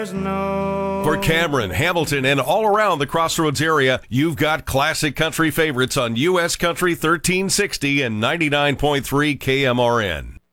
there's no... For Cameron, Hamilton, and all around the Crossroads area, you've got classic country favorites on U.S. Country 1360 and 99.3 KMRN.